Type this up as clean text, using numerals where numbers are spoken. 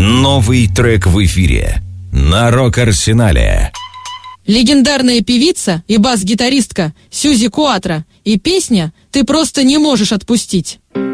Новый трек в эфире на Рок-Арсенале. Легендарная певица и бас-гитаристка Сьюзи Куатро и песня «Ты просто не можешь отпустить».